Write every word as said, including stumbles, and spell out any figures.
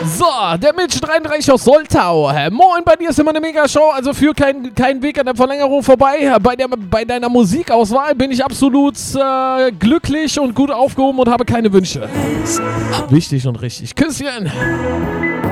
So, der Mitch dreiunddreißig aus Soltau. Moin, bei dir ist immer eine Mega-Show, also führ keinen kein Weg an der Verlängerung vorbei. Bei, der, bei deiner Musikauswahl bin ich absolut äh, glücklich und gut aufgehoben und habe keine Wünsche. Wichtig und richtig. Küsschen.